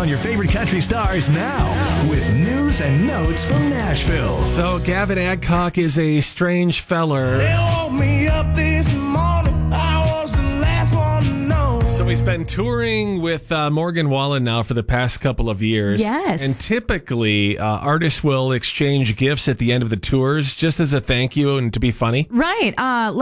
on your favorite country stars now with news and notes from Nashville. So Gavin Adcock is a strange feller. They woke me up this morning. I was the last one to know. So he's been touring with Morgan Wallen now for the past couple of years. Yes. And typically, artists will exchange gifts at the end of the tours just as a thank you and to be funny. Right.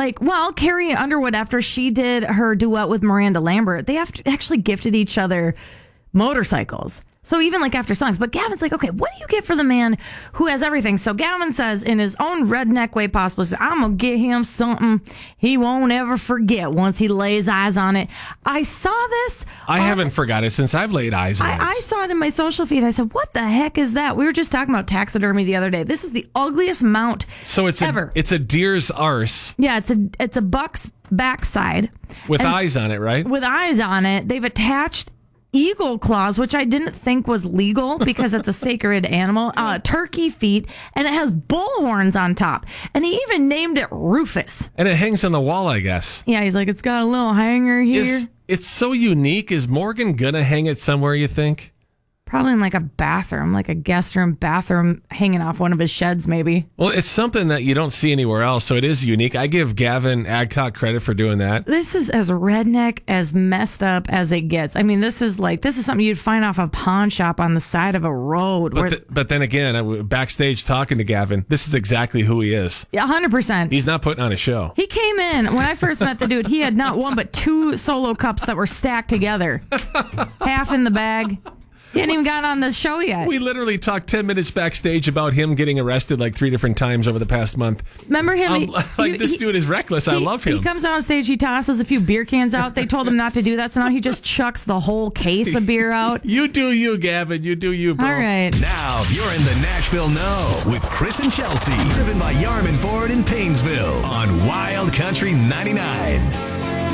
Carrie Underwood, after she did her duet with Miranda Lambert, they actually gifted each other motorcycles. So even like after songs. But Gavin's like, okay, what do you get for the man who has everything? So Gavin says in his own redneck way possible, I'm going to get him something he won't ever forget once he lays eyes on it. I saw this. I haven't forgot it since I've laid eyes on it. I saw it in my social feed. I said, what the heck is that? We were just talking about taxidermy the other day. This is the ugliest mount ever. It's a deer's arse. Yeah, it's a buck's backside. With eyes on it, right? With eyes on it. They've attached eagle claws, which I didn't think was legal because it's a sacred animal, turkey feet, and it has bull horns on top. And he even named it Rufus. And it hangs on the wall, I guess. Yeah, he's like, it's got a little hanger here. It's so unique. Is Morgan gonna hang it somewhere, you think? Probably in like a bathroom, like a guest room bathroom hanging off one of his sheds, maybe. Well, it's something that you don't see anywhere else, so it is unique. I give Gavin Adcock credit for doing that. This is as redneck, as messed up as it gets. I mean, this is something you'd find off a pawn shop on the side of a road. But then again, backstage talking to Gavin, this is exactly who he is. Yeah, 100%. He's not putting on a show. He came in, when I first met the dude, he had not one but two solo cups that were stacked together. Half in the bag. He hadn't even gotten on the show yet. We literally talked 10 minutes backstage about him getting arrested like 3 different times over the past month. Remember him? This dude is reckless. I love him. He comes on stage, he tosses a few beer cans out. They told him not to do that, so now he just chucks the whole case of beer out. You do you, Gavin. You do you, bro. All right. Now you're in the Nashville Know with Chris and Chelsea. Driven by Yarman Ford in Paynesville on Wild Country 99.